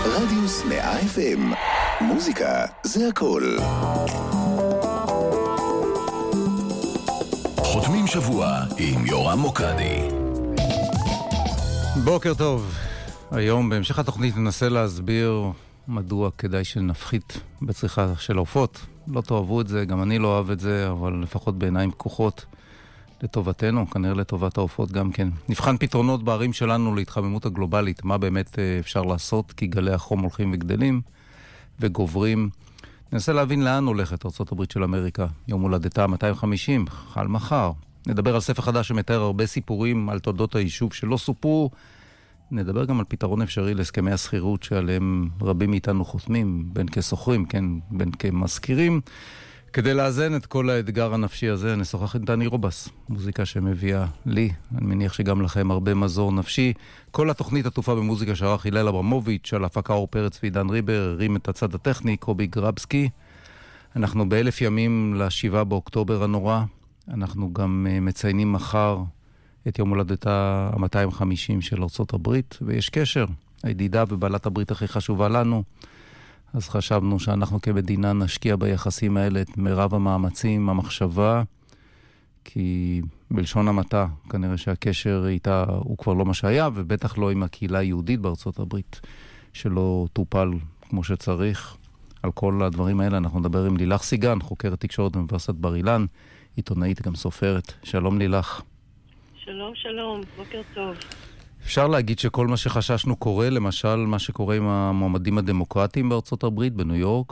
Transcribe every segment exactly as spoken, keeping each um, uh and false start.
רדיוס מאה אף אם. מוזיקה זה הכל. חותמים שבוע עם יורם מוקדי. בוקר טוב. היום בהמשך התוכנית ננסה להסביר מדוע כדאי שנפחית בצריכה של עופות. לא תאהבו את זה, גם אני לא אוהב את זה, אבל לפחות בעיניים פקוחות לטובתנו, כנראה לטובת העופות גם כן. נבחן פתרונות בערים שלנו להתחממות הגלובלית, מה באמת אפשר לעשות, כי גלי החום הולכים וגדלים וגוברים. ננסה להבין לאן הולכת ארצות הברית של אמריקה. יום הולדתה מאתיים וחמישים, חל מחר. נדבר על ספר חדש שמתאר הרבה סיפורים על תולדות היישוב שלא סופרו. נדבר גם על פתרון אפשרי להסכמי הסחירות שעליהם רבים מאיתנו חותמים, בין כסוחרים, כן, בין כמזכירים. כדי לאזן את כל האתגר הנפשי הזה, נשוחח עם דני רובס, מוזיקה שמביאה לי, אני מניח שגם לכם הרבה מזור נפשי. כל התוכנית עטופה במוזיקה שערך הלל אברמוביץ', על הפקה אור פרץ ועידן ריבר, הרים את הצד הטכני, קובי גרבסקי. אנחנו באלף ימים לשבעה באוקטובר הנורא. אנחנו גם מציינים מחר את יום הולדתה ה-מאתיים וחמישים של ארצות הברית, ויש קשר, הידידה ובעלת הברית הכי חשובה לנו. אז חשבנו שאנחנו כמדינה נשקיע ביחסים האלה את מרב המאמצים, המחשבה, כי בלשון המעטה, כנראה שהקשר איתה הוא כבר לא מה שהיה, ובטח לא עם הקהילה היהודית בארצות הברית, שלא טופל כמו שצריך. על כל הדברים האלה אנחנו נדבר עם לילך סיגן, חוקרת תקשורת באוניברסיטת בר אילן, עיתונאית גם סופרת. שלום לילך. שלום, שלום, בוקר טוב. אפשר להגיד שכל מה שחששנו קורה, למשל מה שקורה עם המועמדים הדמוקרטיים בארצות הברית, בניו יורק?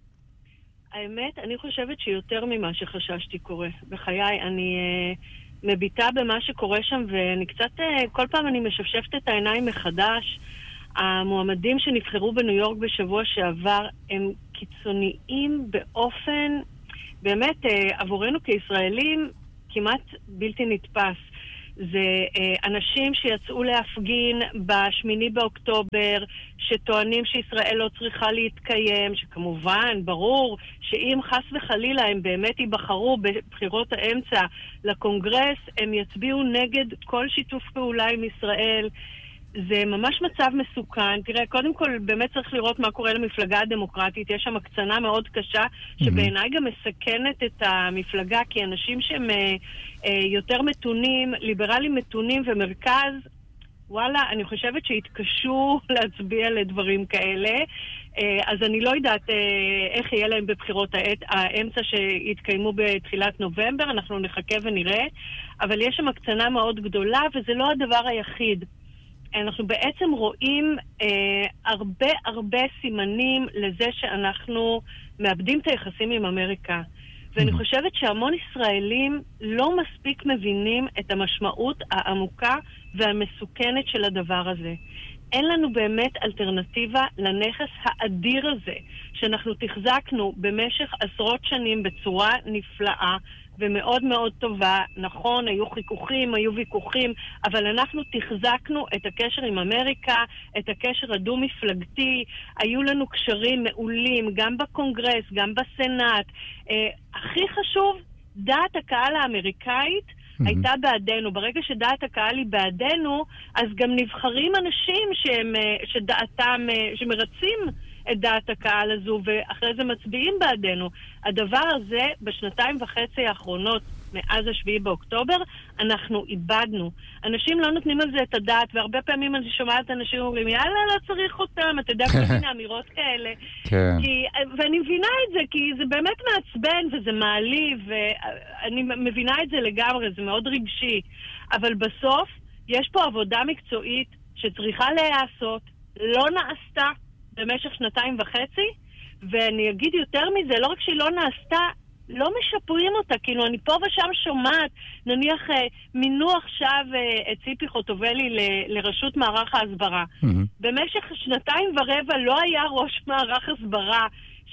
האמת, אני חושבת שיותר ממה שחששתי קורה. בחיי, אני uh, מביטה במה שקורה שם, ואני קצת, uh, כל פעם אני משפשפת את העיניים מחדש. המועמדים שנבחרו בניו יורק בשבוע שעבר הם קיצוניים באופן, באמת, uh, עבורנו כישראלים, כמעט בלתי נתפס. זה אה, אנשים שיצאו להפגין בשמיני באוקטובר, שטוענים שישראל לא צריכה להתקיים, שכמובן, ברור, שאם חס וחלילה הם באמת ייבחרו בבחירות האמצע לקונגרס, הם יצביעו נגד כל שיתוף פעולה עם ישראל. זה ממש מצב מסוכן. תראה, קודם כל באמת צריך לראות מה קורה למפלגה הדמוקרטית. יש שם הקצנה מאוד קשה, שבעיניי גם מסכנת את המפלגה, כי אנשים שהם אה, אה, יותר מתונים, ליברלים מתונים ומרכז, וואלה, אני חושבת שהתקשו להצביע לדברים כאלה. אה, אז אני לא יודעת אה, איך יהיה להם בבחירות העת, האמצע שהתקיימו בתחילת נובמבר, אנחנו נחכה ונראה. אבל יש שם הקצנה מאוד גדולה, וזה לא הדבר היחיד. אנחנו בעצם רואים אה, הרבה הרבה סימנים לזה שאנחנו מאבדים את היחסים עם אמריקה. ואני חושבת שהמון ישראלים לא מספיק מבינים את המשמעות העמוקה והמסוכנת של הדבר הזה. אין לנו באמת אלטרנטיבה לנכס האדיר הזה, שאנחנו תחזקנו במשך עשרות שנים בצורה נפלאה, ומאוד מאוד טובה. נכון, היו חיכוכים, היו ויכוחים, אבל אנחנו תחזקנו את הקשר עם אמריקה, את הקשר הדו-מפלגתי. היו לנו קשרים מעולים, גם בקונגרס, גם בסנאט. אה, הכי חשוב, דעת הקהל האמריקאית mm-hmm. הייתה בעדנו. ברגע שדעת הקהל היא בעדנו, אז גם נבחרים אנשים שהם, שדעתם, שמרצים את דעת הקהל הזו, ואחרי זה מצביעים בעדנו. הדבר הזה, בשנתיים וחצי האחרונות, מאז השביעי באוקטובר, אנחנו איבדנו. אנשים לא נותנים על זה את הדעת, והרבה פעמים אני שומעת אנשים אומרים, יאללה, לא צריך אותם, אתה יודע, כל מיני אמירות כאלה. כן. כי, ואני מבינה את זה, כי זה באמת מעצבן, וזה מעליב, ואני מבינה את זה לגמרי, זה מאוד רגשי. אבל בסוף, יש פה עבודה מקצועית שצריכה להיעשות, לא נעשתה, במשך שנתיים וחצי, ואני אגיד יותר מזה, לא רק שהיא לא נעשתה, לא משפרים אותה, כאילו אני פה ושם שומעת, נניח מינו עכשיו את ציפי חוטובלי ל, לרשות מערך ההסברה. Mm-hmm. במשך שנתיים ורבע לא היה ראש מערך הסברה,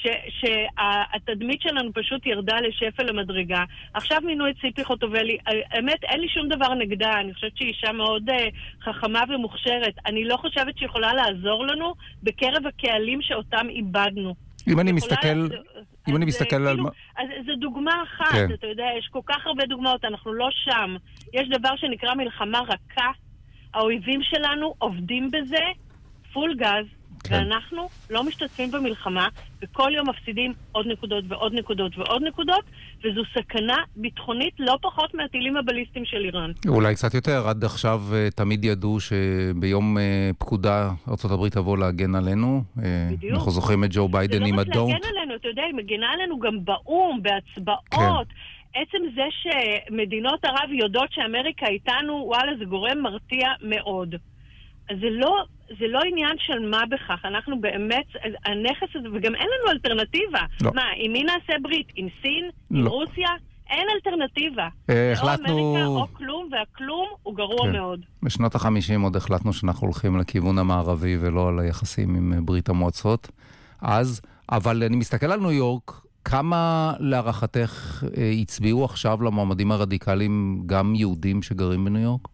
שהתדמית שלנו פשוט ירדה לשפל המדרגה. עכשיו מינו את ציפי חוטובלי, האמת אין לי שום דבר נגדה, אני חושבת שהיא אישה מאוד uh, חכמה ומוכשרת. אני לא חושבת שיכולה לעזור לנו בקרב הקהלים שאותם איבדנו. אם אני מסתכל, אם אני מסתכל על... אז זו דוגמה אחת, אתה יודע, יש כל כך הרבה דוגמאות, אנחנו לא שם. יש דבר שנקרא מלחמה רכה, האויבים שלנו עובדים בזה, פול גז, כן. ואנחנו לא משתתפים במלחמה, וכל יום מפסידים עוד נקודות ועוד נקודות ועוד נקודות, וזו סכנה ביטחונית לא פחות מהטילים הבליסטיים של איראן. אולי קצת יותר, עד עכשיו תמיד ידעו שביום פקודה ארצות הברית תבוא להגן עלינו. בדיוק. אנחנו זוכרים את ג'ו ביידן עם הדונט. זה לא רק להגן עלינו, אתה יודע, היא מגנה עלינו גם באום, בהצבעות. כן. עצם זה שמדינות ערב יודעות שאמריקה איתנו, וואלה, זה גורם מרתיע מאוד. אז זה לא, זה לא עניין של מה בכך. אנחנו באמת, הנכס הזה, וגם אין לנו אלטרנטיבה. לא. מה, עם מי נעשה ברית? עם סין? לא. עם רוסיה? אין אלטרנטיבה. אה, החלטנו... או אמריקה או כלום, והכלום הוא גרוע כן. מאוד. בשנות החמישים עוד החלטנו שאנחנו הולכים לכיוון המערבי ולא על היחסים עם ברית המועצות. אז, אבל אני מסתכל על ניו יורק, כמה להערכתך הצביעו עכשיו למועמדים הרדיקליים גם יהודים שגרים בניו יורק?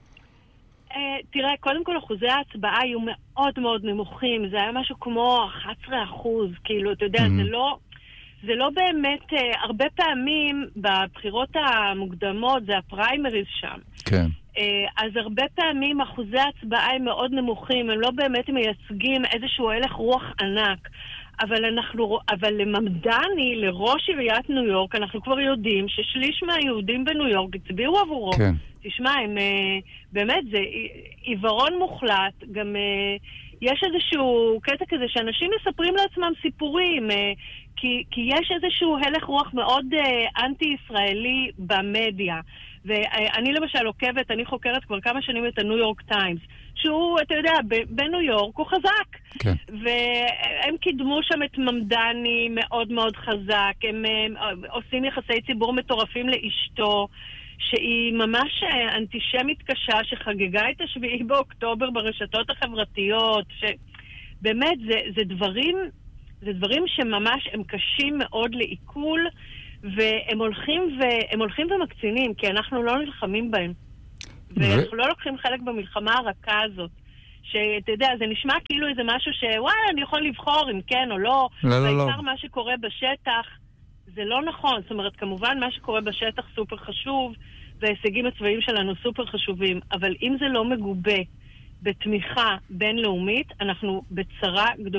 תראה, קודם כל אחוזי ההצבעה היו מאוד מאוד נמוכים, זה היה משהו כמו אחוז עשרה אחוז, כאילו, אתה יודע, זה לא, זה לא באמת, הרבה פעמים בבחירות המוקדמות, זה הפריימריז שם. כן. אז הרבה פעמים אחוזי ההצבעה הם מאוד נמוכים, הם לא באמת מייצגים איזשהו הלך רוח ענק. אבל אנחנו, אבל לממדני, לראש עיריית ניו יורק, אנחנו כבר יודעים ששליש מהיהודים בניו יורק הצביעו עבורו. כן. תשמע, הם, באמת, זה עיוורון מוחלט. גם יש איזשהו קטע כזה שאנשים מספרים לעצמם סיפורים, כי, כי יש איזשהו הלך רוח מאוד אנטי-ישראלי במדיה. ואני למשל עוקבת, אני חוקרת כבר כמה שנים את הניו יורק טיימס, שהוא, אתה יודע, בניו יורק הוא חזק. כן. והם קידמו שם את ממדני מאוד מאוד חזק, הם, הם עושים יחסי ציבור מטורפים לאשתו, שהיא ממש אנטישמית קשה, שחגגה את השביעי באוקטובר ברשתות החברתיות, שבאמת זה, זה דברים, זה דברים שממש הם קשים מאוד לעיכול, והם הולכים, והם הולכים ומקצינים, כי אנחנו לא נלחמים בהם. ואנחנו לא לוקחים חלק במלחמה הרכה הזאת. שאתה יודע, זה נשמע כאילו איזה משהו שוואלה, אני יכול לבחור אם כן או לא. לא, לא, לא. בעיקר מה שקורה בשטח, זה לא נכון. זאת אומרת, כמובן מה שקורה בשטח סופר חשוב, וההישגים הצבאיים שלנו סופר חשובים, אבל אם זה לא מגובה בתמיכה בינלאומית, אנחנו בצרה גדולה.